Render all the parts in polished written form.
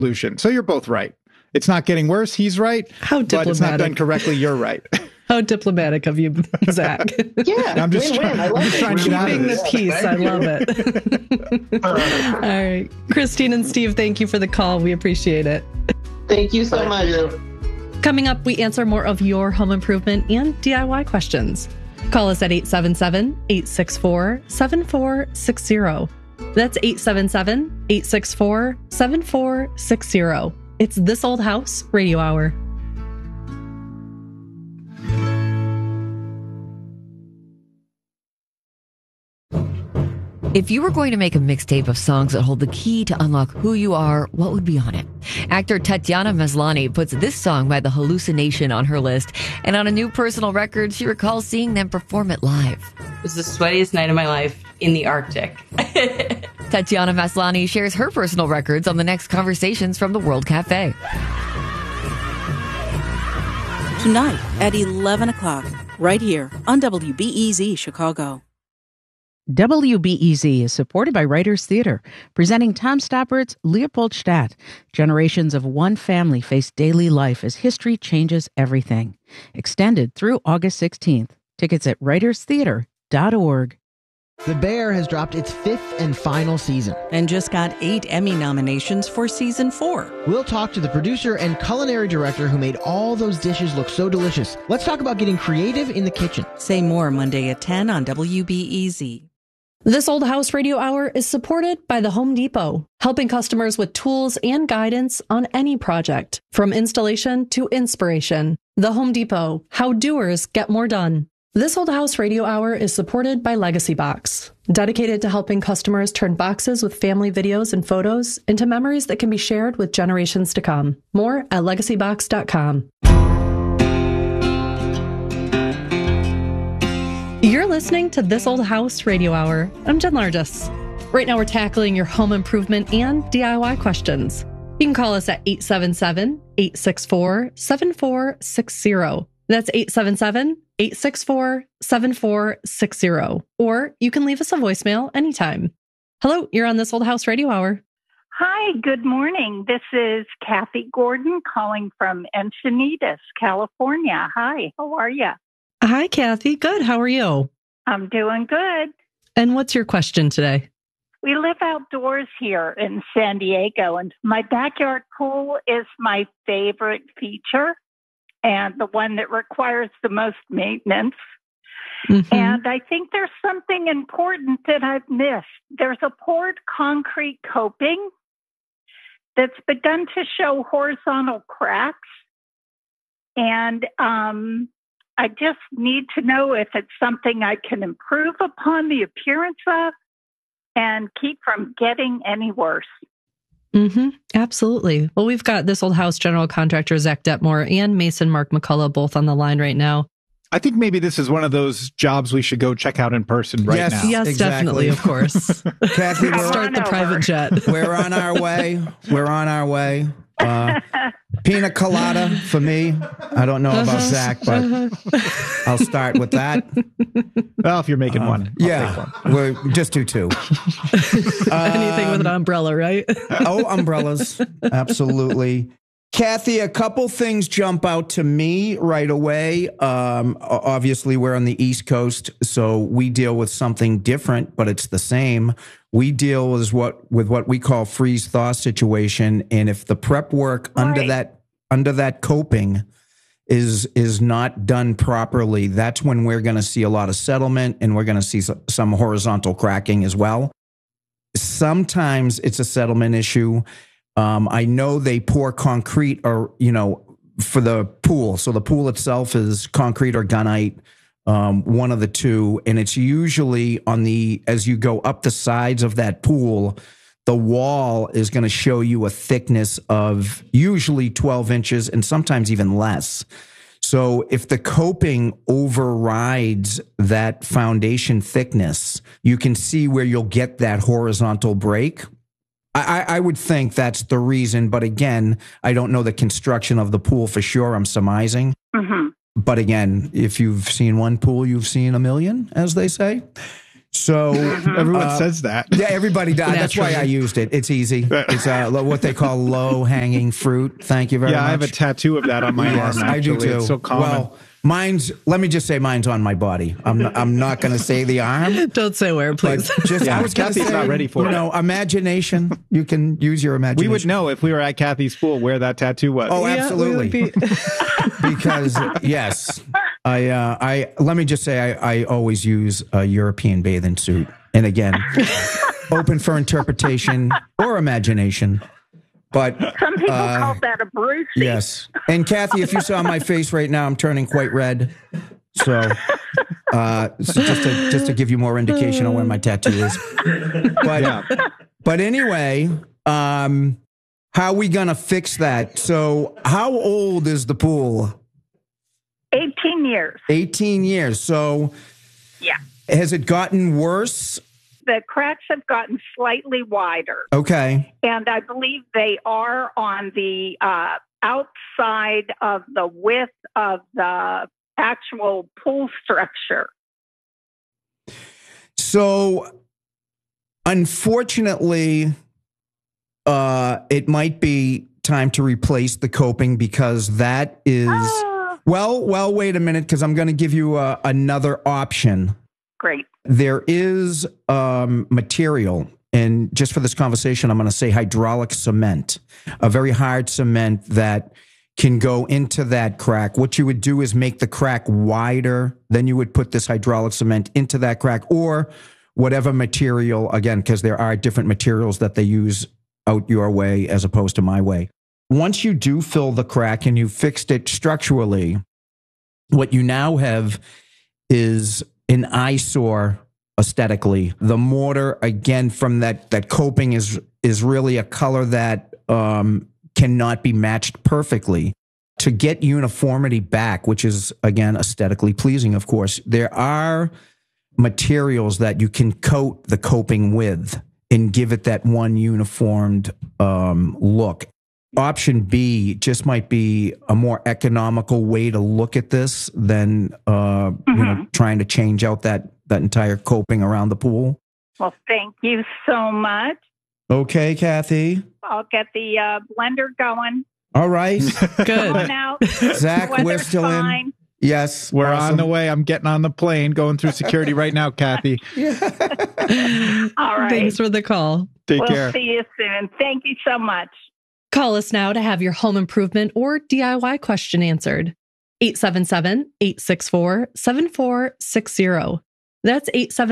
solution. So you're both right. It's not getting worse. He's right. How diplomatic. But it's not done correctly. You're right. How diplomatic of you, Zach. Yeah, I'm just win-win. I love it. trying to get out of Keeping this. the peace. I love it. All right. Christine and Steve, thank you for the call. We appreciate it. Thank you so much. Coming up, we answer more of your home improvement and DIY questions. Call us at 877-864-7460. That's 877-864-7460. It's This Old House Radio Hour. If you were going to make a mixtape of songs that hold the key to unlock who you are, what would be on it? Actor Tatiana Maslany puts this song by The Hallucination on her list, and on a new personal record, she recalls seeing them perform it live. It was the sweatiest night of my life in the Arctic. Tatiana Maslany shares her personal records on the next Conversations from the World Cafe. Tonight at 11 o'clock, right here on WBEZ Chicago. WBEZ is supported by Writers Theater, presenting Tom Stoppert's Leopoldstadt. Generations of one family face daily life as history changes everything. Extended through August 16th. Tickets at writerstheater.org. The Bear has dropped its 5th and final season. And just got 8 Emmy nominations for season 4. We'll talk to the producer and culinary director who made all those dishes look so delicious. Let's talk about getting creative in the kitchen. Say more Monday at 10 on WBEZ. This Old House Radio Hour is supported by the Home Depot, helping customers with tools and guidance on any project, from installation to inspiration. The Home Depot, how doers get more done. This Old House Radio Hour is supported by Legacy Box, dedicated to helping customers turn boxes with family videos and photos into memories that can be shared with generations to come. More at legacybox.com. You're listening to This Old House Radio Hour. I'm Jen Largis. Right now we're tackling your home improvement and DIY questions. You can call us at 877-864-7460. That's 877-864-7460. Or you can leave us a voicemail anytime. Hello, you're on This Old House Radio Hour. Hi, good morning. This is Kathy Gordon calling from Encinitas, California. Hi, how are you? Hi, Kathy. Good. How are you? I'm doing good. And what's your question today? We live outdoors here in San Diego, and my backyard pool is my favorite feature and the one that requires the most maintenance. Mm-hmm. And I think there's something important that I've missed. There's a poured concrete coping that's begun to show horizontal cracks. And I just need to know if it's something I can improve upon the appearance of and keep from getting any worse. Mm-hmm. Absolutely. Well, we've got This Old House general contractor Zach Detmore and Mason Mark McCullough both on the line right now. I think maybe this is one of those jobs we should go check out in person right now. Yes, exactly. Definitely, of course. Kathy, start the private jet. We're on our way. We're on our way. Pina colada for me. I don't know about Zach, but I'll start with that. Well, if you're making one, I'll take one. We're just do 2. Anything with an umbrella, right? Umbrellas. Absolutely. Kathy, a couple things jump out to me right away. Obviously, we're on the East Coast, so we deal with something different, but it's the same. We deal with what we call freeze-thaw situation, and if the prep work under that coping is not done properly, that's when we're going to see a lot of settlement, and we're going to see some horizontal cracking as well. Sometimes it's a settlement issue. I know they pour concrete for the pool. So the pool itself is concrete or gunite, one of the two. And it's usually as you go up the sides of that pool, the wall is going to show you a thickness of usually 12 inches and sometimes even less. So if the coping overrides that foundation thickness, you can see where you'll get that horizontal break. I would think that's the reason, but again, I don't know the construction of the pool for sure. I'm surmising. Mm-hmm. But again, if you've seen one pool, you've seen a million, as they say. So everyone says that. Yeah, everybody does. That's why I used it. It's easy. It's what they call low-hanging fruit. Thank you very much. Yeah, I have a tattoo of that on my arm. Actually. I do too. It's so common. Well, let me just say mine's on my body. I'm not going to say the arm. Don't say where, please. I was Kathy's not ready for it. Imagination. You can use your imagination. We would know if we were at Kathy's pool where that tattoo was. Oh, absolutely. Because yes, I let me just say I always use a European bathing suit, and again, open for interpretation or imagination. But some people call that a brucey. Yes. And Kathy, if you saw my face right now, I'm turning quite red. So just to give you more indication of where my tattoo is. But anyway, how are we going to fix that? So how old is the pool? 18 years. 18 years. So yeah. Has it gotten worse? The cracks have gotten slightly wider. Okay. And I believe they are on the outside of the width of the actual pool structure. So, unfortunately, it might be time to replace the coping because that is... Well, wait a minute, because I'm going to give you another option. Great. There is material, and just for this conversation, I'm going to say hydraulic cement, a very hard cement that can go into that crack. What you would do is make the crack wider, then you would put this hydraulic cement into that crack, or whatever material, again, because there are different materials that they use out your way as opposed to my way. Once you do fill the crack and you fixed it structurally, what you now have is an eyesore aesthetically. The mortar, again, from that coping is really a color that cannot be matched perfectly. To get uniformity back, which is, again, aesthetically pleasing, of course, there are materials that you can coat the coping with and give it that one uniformed look. Option B just might be a more economical way to look at this than trying to change out that entire coping around the pool. Well, thank you so much. Okay, Kathy. I'll get the blender going. All right. Good. Going out. Zach, we're still fine. in. Yes. We're on the way. I'm getting on the plane, going through security right now, Kathy. All right. Thanks for the call. Take care. We'll see you soon. Thank you so much. Call us now to have your home improvement or DIY question answered. 877-864-7460. That's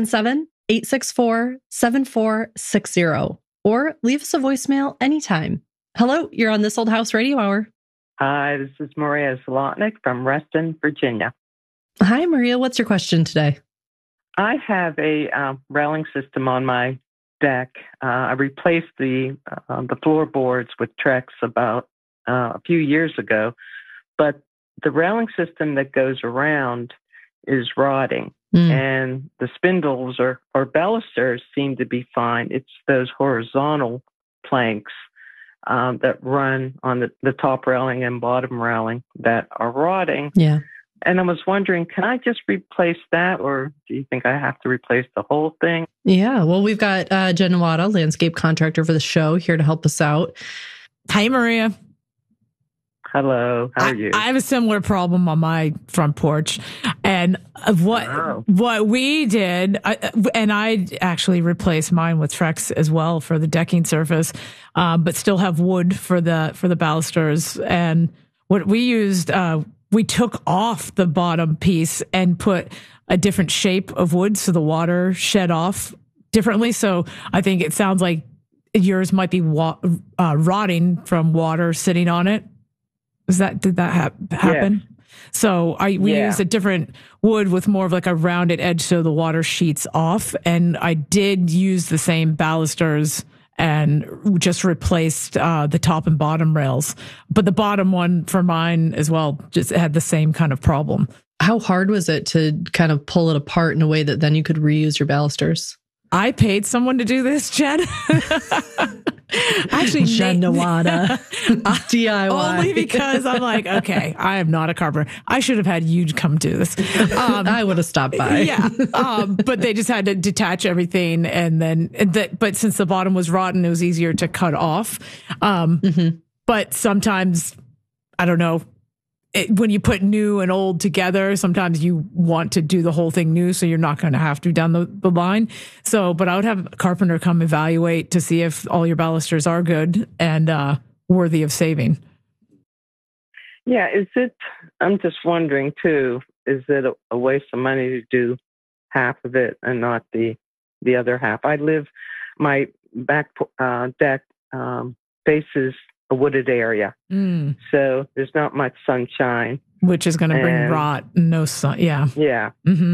877-864-7460. Or leave us a voicemail anytime. Hello, you're on This Old House Radio Hour. Hi, this is Maria Zlotnick from Reston, Virginia. Hi, Maria. What's your question today? I have a railing system on my deck. I replaced the floorboards with Trex about a few years ago, but the railing system that goes around is rotting, and the spindles or balusters seem to be fine. It's those horizontal planks that run on the top railing and bottom railing that are rotting. Yeah. And I was wondering, can I just replace that, or do you think I have to replace the whole thing? Yeah, well, we've got Jen Nawada, landscape contractor for the show, here to help us out. Hi, Maria. Hello, how are you? I have a similar problem on my front porch. And what we did, and I actually replaced mine with Trex as well for the decking surface, but still have wood for the balusters. And what we used, we took off the bottom piece and put a different shape of wood so the water shed off differently. So I think it sounds like yours might be rotting from water sitting on it. Did that happen? Yeah. So we used a different wood with more of like a rounded edge so the water sheets off. And I did use the same balusters and just replaced the top and bottom rails. But the bottom one for mine as well just had the same kind of problem. How hard was it to kind of pull it apart in a way that then you could reuse your balusters? I paid someone to do this, Jen. Actually, Jen Nawada, DIY. Only because I'm like, okay, I am not a carpenter. I should have had you come do this. I would have stopped by. Yeah. But they just had to detach everything. And then, but since the bottom was rotten, it was easier to cut off. But sometimes, I don't know, when you put new and old together, sometimes you want to do the whole thing new, so you're not going to have to down the line. So, but I would have a carpenter come evaluate to see if all your balusters are good and worthy of saving. Yeah, I'm just wondering too, is it a waste of money to do half of it and not the other half? My back deck faces a wooded area. So there's not much sunshine. Which is going to bring rot and no sun. Yeah. Yeah.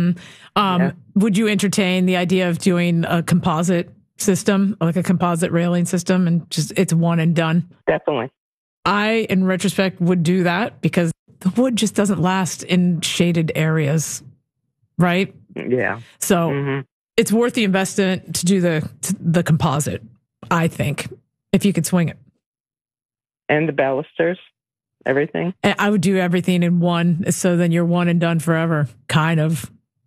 Would you entertain the idea of doing a composite system, like a composite railing system, and just it's one and done? Definitely. I, in retrospect, would do that because the wood just doesn't last in shaded areas, right? Yeah. So it's worth the investment to do the composite, I think, if you could swing it. And the balusters, everything? I would do everything in one, so then you're one and done forever, kind of.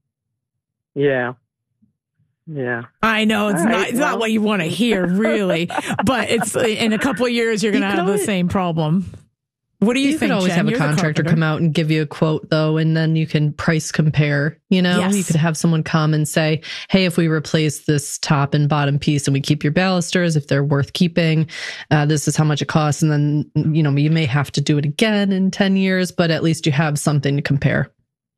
Yeah. Yeah. I know it's not what you want to hear, really, but it's in a couple of years you're going to have the same problem. What do you think? You could always Jen? have a You're the contractor carpenter. come out and give you a quote, though, and then you can price compare. You know, Yes. you could have someone come and say, hey, if we replace this top and bottom piece and we keep your balusters, if they're worth keeping, this is how much it costs. And then, you know, you may have to do it again in 10 years, but at least you have something to compare.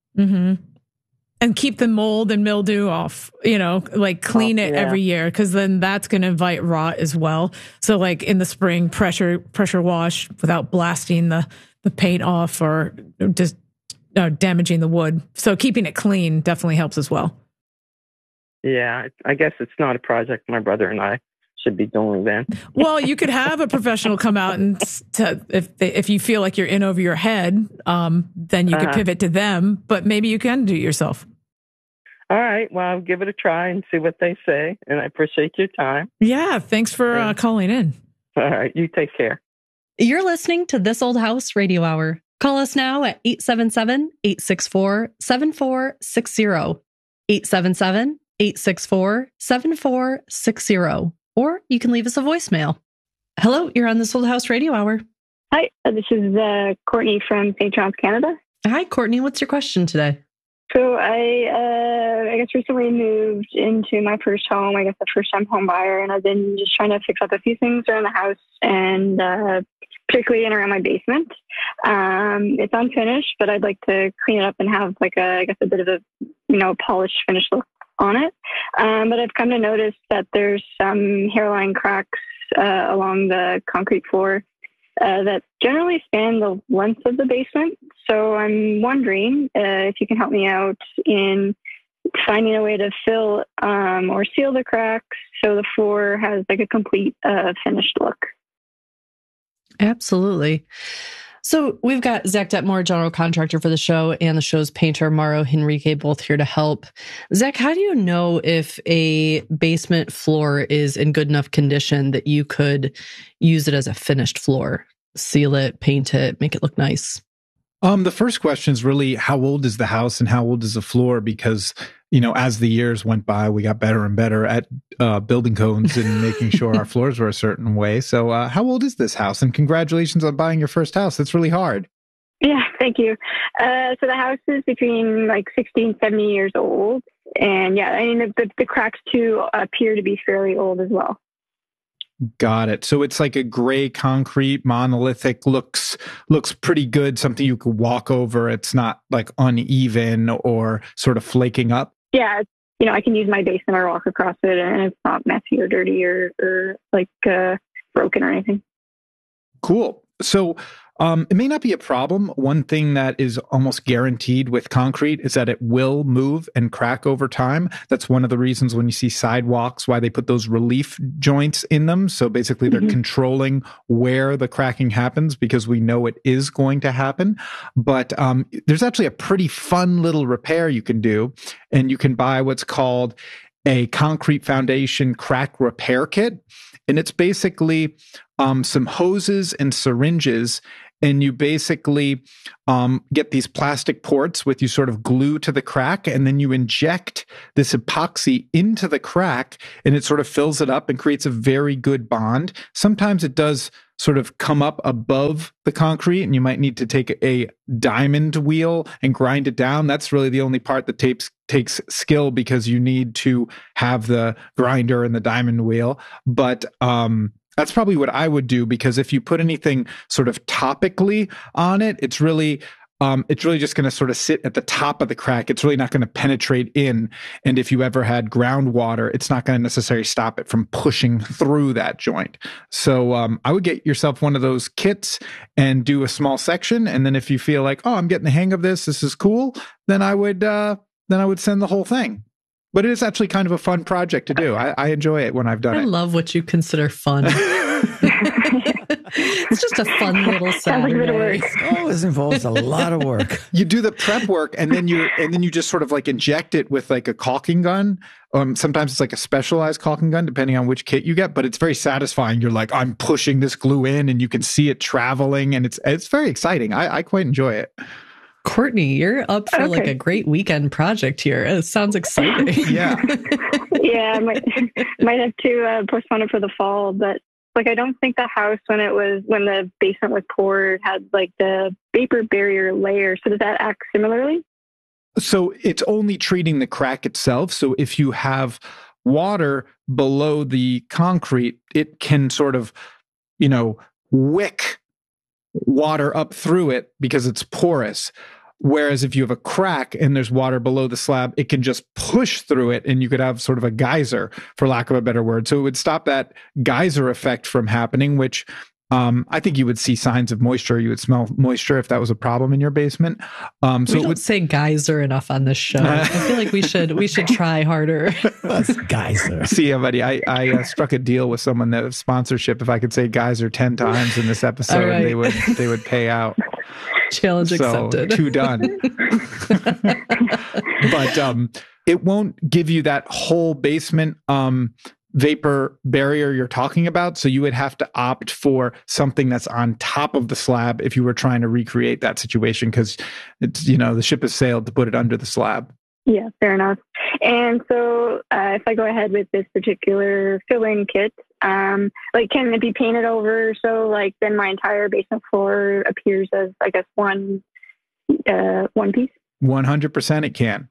And keep the mold and mildew off, you know, like clean it every year, because then that's going to invite rot as well. So like in the spring, pressure wash without blasting the paint off or just damaging the wood. So keeping it clean definitely helps as well. Yeah, I guess it's not a project my brother and I should be doing then. Well, you could have a professional come out and if you feel like you're in over your head, then you could pivot to them, but maybe you can do it yourself. All right. Well, I'll give it a try and see what they say. And I appreciate your time. Yeah. Thanks for calling in. All right. You take care. You're listening to This Old House Radio Hour. Call us now at 877-864-7460. 877-864-7460. Or you can leave us a voicemail. Hello, you're on This Old House Radio Hour. Hi, this is Courtney from St. John's, Canada. Hi, Courtney. What's your question today? So I guess recently moved into my first home. I guess a first-time home buyer, and I've been just trying to fix up a few things around the house, and particularly in around my basement. It's unfinished, but I'd like to clean it up and have like a bit of a polished, finished look on it. But I've come to notice that there's some hairline cracks along the concrete floor that generally span the length of the basement. So I'm wondering if you can help me out in finding a way to fill or seal the cracks so the floor has like a complete finished look. Absolutely. So we've got Zach Detmore, general contractor for the show, and the show's painter, Mauro Henrique, both here to help. Zach, how do you know if a basement floor is in good enough condition that you could use it as a finished floor? Seal it, paint it, make it look nice? The first question is really, how old is the house and how old is the floor? Because, as the years went by, we got better and better at building codes and making sure our floors were a certain way. So how old is this house? And congratulations on buying your first house. That's really hard. Yeah, thank you. So the house is between like 60 and 70 years old. And yeah, I mean, the cracks too appear to be fairly old as well. Got it. So it's like a gray concrete monolithic, looks pretty good. Something you could walk over. It's not like uneven or sort of flaking up. Yeah. I can use my basement or walk across it and it's not messy or dirty or like broken or anything. Cool. So it may not be a problem. One thing that is almost guaranteed with concrete is that it will move and crack over time. That's one of the reasons when you see sidewalks, why they put those relief joints in them. So basically they're controlling where the cracking happens because we know it is going to happen. But there's actually a pretty fun little repair you can do. And you can buy what's called a concrete foundation crack repair kit. And it's basically some hoses and syringes. And you basically get these plastic ports with you sort of glue to the crack, and then you inject this epoxy into the crack, and it sort of fills it up and creates a very good bond. Sometimes it does sort of come up above the concrete, and you might need to take a diamond wheel and grind it down. That's really the only part that takes skill, because you need to have the grinder and the diamond wheel. But that's probably what I would do, because if you put anything sort of topically on it, it's really just going to sort of sit at the top of the crack. It's really not going to penetrate in. And if you ever had groundwater, it's not going to necessarily stop it from pushing through that joint. So I would get yourself one of those kits and do a small section. And then if you feel like, oh, I'm getting the hang of this, this is cool, then I would send the whole thing. But it is actually kind of a fun project to do. I enjoy it when I've done it. I love what you consider fun. It's just a fun little Saturday. It always involves a lot of work. You do the prep work, and then you just sort of like inject it with like a caulking gun. Sometimes it's like a specialized caulking gun, depending on which kit you get. But it's very satisfying. You're like, I'm pushing this glue in, and you can see it traveling, and it's very exciting. I quite enjoy it. Courtney, you're up for like a great weekend project here. It sounds exciting. Yeah. Yeah, I might have to postpone it for the fall, but like I don't think the house when the basement was poured had like the vapor barrier layer. So does that act similarly? So it's only treating the crack itself. So if you have water below the concrete, it can sort of, wick water up through it because it's porous. Whereas if you have a crack and there's water below the slab, it can just push through it, and you could have sort of a geyser, for lack of a better word. So it would stop that geyser effect from happening, which I think you would see signs of moisture. You would smell moisture if that was a problem in your basement. We don't say geyser enough on this show. I feel like we should try harder. What's geyser? See, buddy, I struck a deal with someone that sponsorship. If I could say geyser 10 times in this episode, right, they would pay out. Challenge accepted. 2 done. But it won't give you that whole basement vapor barrier you're talking about. So you would have to opt for something that's on top of the slab if you were trying to recreate that situation, because it's, the ship has sailed to put it under the slab. Yeah, fair enough. And so if I go ahead with this particular fill-in kit, can it be painted over so like then my entire basement floor appears as, I guess, one piece? 100% it can.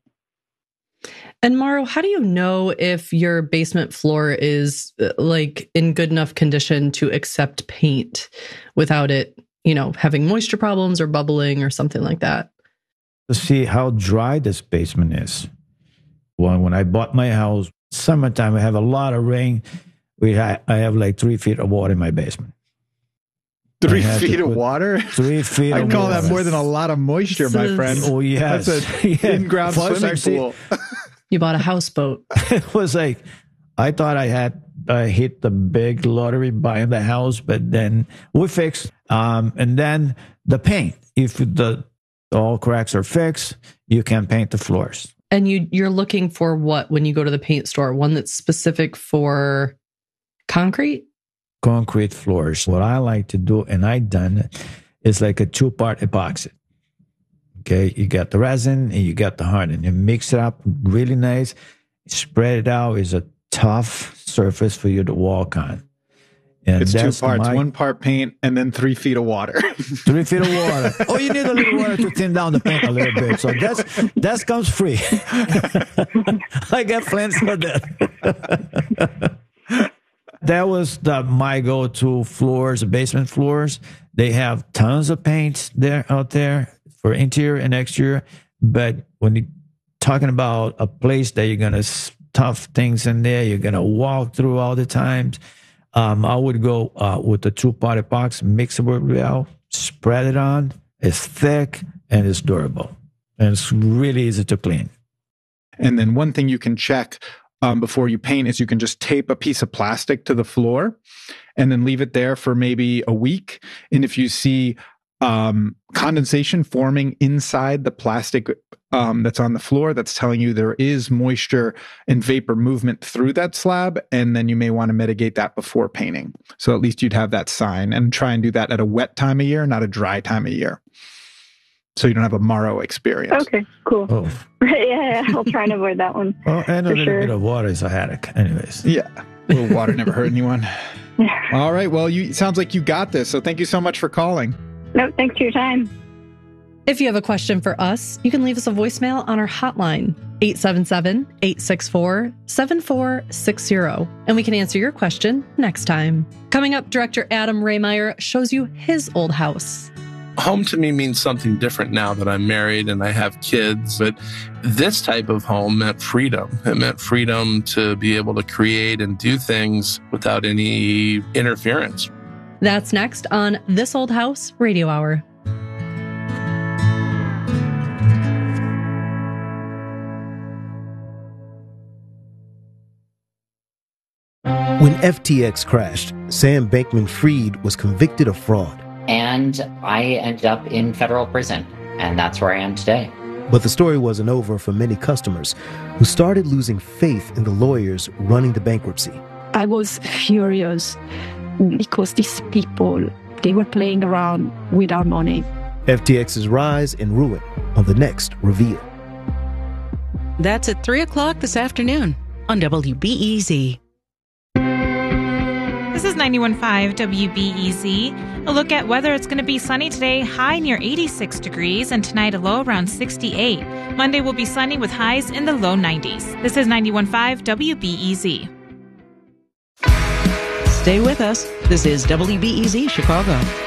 And Mauro, how do you know if your basement floor is like in good enough condition to accept paint without it, having moisture problems or bubbling or something like that? To see how dry this basement is. When I bought my house, summertime, I have a lot of rain. I have like 3 feet of water in my basement. 3 feet of water? 3 feet of water. I call that more than a lot of moisture, my friend. Oh, yes. That's an in-ground swimming pool. You bought a houseboat. It was like, I thought I had hit the big lottery buying the house, but then we fixed. And then the paint. If all cracks are fixed, you can paint the floors. And you're looking for what when you go to the paint store? One that's specific for concrete? Concrete floors. What I like to do, and I done it, is like a 2-part epoxy. Okay, you got the resin and you got the hardening. You mix it up really nice, spread it out. It's a tough surface for you to walk on. And it's 2 parts, 1 part paint and then 3 feet of water. 3 feet of water. Oh, you need a little water to thin down the paint a little bit. So that comes free. I got plans for that. That was my go-to floors, basement floors. They have tons of paints out there for interior and exterior. But when you're talking about a place that you're going to stuff things in there, you're going to walk through all the times, I would go with the 2-part epoxy, mix it well, spread it on. It's thick and it's durable. And it's really easy to clean. And then one thing you can check before you paint is you can just tape a piece of plastic to the floor and then leave it there for maybe a week. And if you see condensation forming inside the plastic that's on the floor that's telling you there is moisture and vapor movement through that slab, and then you may want to mitigate that before painting. So at least you'd have that sign, and try and do that at a wet time of year, not a dry time of year, so you don't have a Morrow experience. Okay, cool. Oh. Yeah, I'll try and avoid that one. Well, and a little bit of water is a headache, anyways. Yeah, a little water never hurt anyone. All right, well, it sounds like you got this, so thank you so much for calling. No, thanks for your time. If you have a question for us, you can leave us a voicemail on our hotline, 877-864-7460, and we can answer your question next time. Coming up, director Adam Rehmeyer shows you his old house. Home to me means something different now that I'm married and I have kids, but this type of home meant freedom. It meant freedom to be able to create and do things without any interference. That's next on This Old House Radio Hour. When FTX crashed, Sam Bankman-Fried was convicted of fraud. And I ended up in federal prison, and that's where I am today. But the story wasn't over for many customers who started losing faith in the lawyers running the bankruptcy. I was furious because these people, they were playing around with our money. FTX's rise and ruin on the next Reveal. That's at 3 o'clock this afternoon on WBEZ. This is 91.5 WBEZ. A look at weather. It's going to be sunny today, high near 86 degrees, and tonight a low around 68. Monday will be sunny with highs in the low 90s. This is 91.5 WBEZ. Stay with us. This is WBEZ Chicago.